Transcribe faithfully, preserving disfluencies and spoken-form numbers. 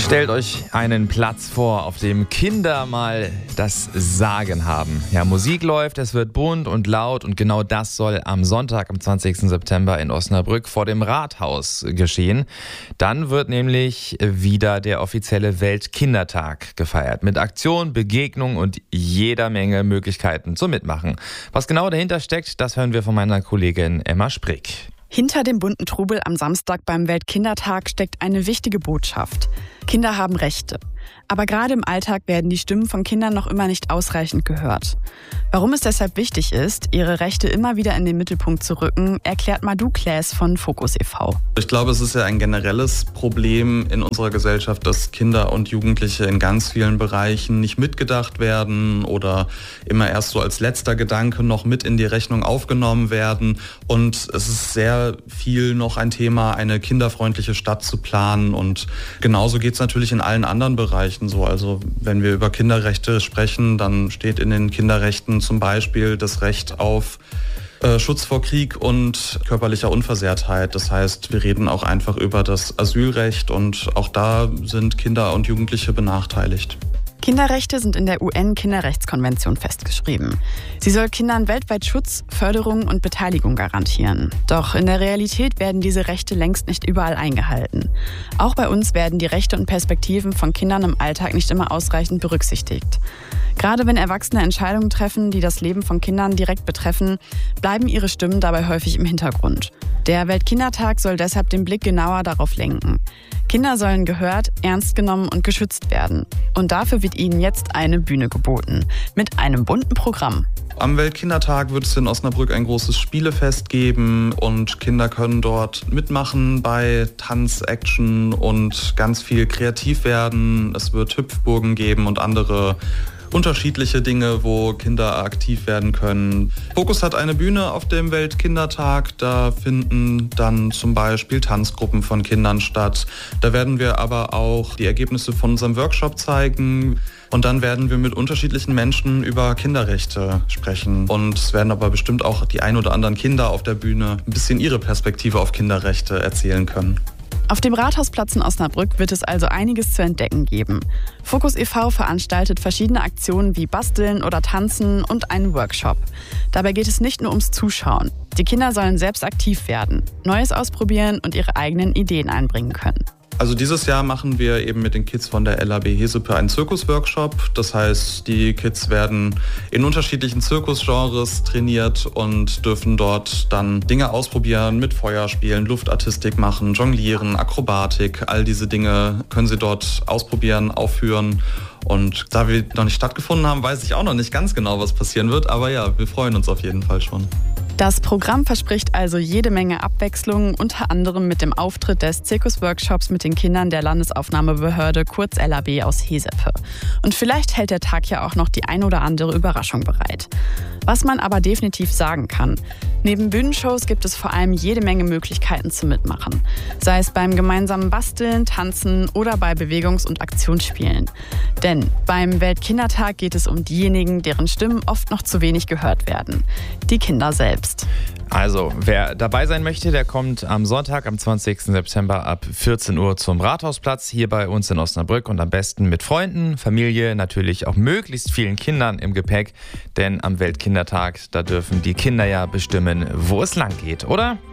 Stellt euch einen Platz vor, auf dem Kinder mal das Sagen haben. Ja, Musik läuft, es wird bunt und laut und genau das soll am Sonntag, am zwanzigsten September in Osnabrück vor dem Rathaus geschehen. Dann wird nämlich wieder der offizielle Weltkindertag gefeiert. Mit Aktion, Begegnung und jeder Menge Möglichkeiten zum Mitmachen. Was genau dahinter steckt, das hören wir von meiner Kollegin Emma Sprick. Hinter dem bunten Trubel am Samstag beim Weltkindertag steckt eine wichtige Botschaft. Kinder haben Rechte. Aber gerade im Alltag werden die Stimmen von Kindern noch immer nicht ausreichend gehört. Warum es deshalb wichtig ist, ihre Rechte immer wieder in den Mittelpunkt zu rücken, erklärt Madhu Claes von Focus e V Ich glaube, es ist ja ein generelles Problem in unserer Gesellschaft, dass Kinder und Jugendliche in ganz vielen Bereichen nicht mitgedacht werden oder immer erst so als letzter Gedanke noch mit in die Rechnung aufgenommen werden. Und es ist sehr viel noch ein Thema, eine kinderfreundliche Stadt zu planen. Und genauso geht es natürlich in allen anderen Bereichen so. Also wenn wir über Kinderrechte sprechen, dann steht in den Kinderrechten zum Beispiel das Recht auf äh, Schutz vor Krieg und körperlicher Unversehrtheit. Das heißt, wir reden auch einfach über das Asylrecht und auch da sind Kinder und Jugendliche benachteiligt. Kinderrechte sind in der U N-Kinderrechtskonvention festgeschrieben. Sie soll Kindern weltweit Schutz, Förderung und Beteiligung garantieren. Doch in der Realität werden diese Rechte längst nicht überall eingehalten. Auch bei uns werden die Rechte und Perspektiven von Kindern im Alltag nicht immer ausreichend berücksichtigt. Gerade wenn Erwachsene Entscheidungen treffen, die das Leben von Kindern direkt betreffen, bleiben ihre Stimmen dabei häufig im Hintergrund. Der Weltkindertag soll deshalb den Blick genauer darauf lenken. Kinder sollen gehört, ernst genommen und geschützt werden. Und dafür wird ihnen jetzt eine Bühne geboten. Mit einem bunten Programm. Am Weltkindertag wird es in Osnabrück ein großes Spielefest geben und Kinder können dort mitmachen bei Tanz, Action und ganz viel kreativ werden. Es wird Hüpfburgen geben und andere unterschiedliche Dinge, wo Kinder aktiv werden können. Focus hat eine Bühne auf dem Weltkindertag. Da finden dann zum Beispiel Tanzgruppen von Kindern statt. Da werden wir aber auch die Ergebnisse von unserem Workshop zeigen. Und dann werden wir mit unterschiedlichen Menschen über Kinderrechte sprechen. Und es werden aber bestimmt auch die ein oder anderen Kinder auf der Bühne ein bisschen ihre Perspektive auf Kinderrechte erzählen können. Auf dem Rathausplatz in Osnabrück wird es also einiges zu entdecken geben. Focus e V veranstaltet verschiedene Aktionen wie Basteln oder Tanzen und einen Workshop. Dabei geht es nicht nur ums Zuschauen. Die Kinder sollen selbst aktiv werden, Neues ausprobieren und ihre eigenen Ideen einbringen können. Also dieses Jahr machen wir eben mit den Kids von der L A B Hesepe einen Zirkusworkshop. Das heißt, die Kids werden in unterschiedlichen Zirkusgenres trainiert und dürfen dort dann Dinge ausprobieren, mit Feuerspielen, Luftartistik machen, Jonglieren, Akrobatik. All diese Dinge können sie dort ausprobieren, aufführen. Und da wir noch nicht stattgefunden haben, weiß ich auch noch nicht ganz genau, was passieren wird. Aber ja, wir freuen uns auf jeden Fall schon. Das Programm verspricht also jede Menge Abwechslung, unter anderem mit dem Auftritt des Zirkusworkshops mit den Kindern der Landesaufnahmebehörde, kurz L A B aus Hesepe. Und vielleicht hält der Tag ja auch noch die ein oder andere Überraschung bereit. Was man aber definitiv sagen kann: Neben Bühnenshows gibt es vor allem jede Menge Möglichkeiten zum Mitmachen. Sei es beim gemeinsamen Basteln, Tanzen oder bei Bewegungs- und Aktionsspielen. Denn beim Weltkindertag geht es um diejenigen, deren Stimmen oft noch zu wenig gehört werden. Die Kinder selbst. Also, wer dabei sein möchte, der kommt am Sonntag, am zwanzigsten September ab vierzehn Uhr zum Rathausplatz hier bei uns in Osnabrück und am besten mit Freunden, Familie, natürlich auch möglichst vielen Kindern im Gepäck, denn am Weltkindertag, da dürfen die Kinder ja bestimmen, wo es lang geht, oder?